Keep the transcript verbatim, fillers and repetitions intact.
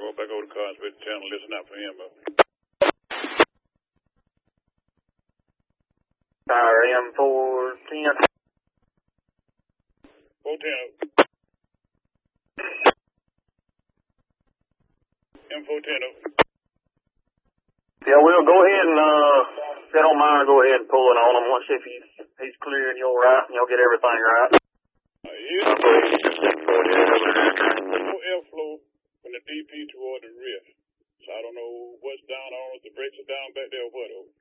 Roll back over to Carswell Channel. Listen out for him. Uh. Tower M four ten. four ten. M four ten. Yeah, we'll go ahead and, uh, if you don't mind, go ahead and pull it on him once if he's, he's clear and you're right and you'll get everything right. Uh, yeah. No airflow from the D P toward the rift. So I don't know what's down. I don't know if the brakes are down back there or what.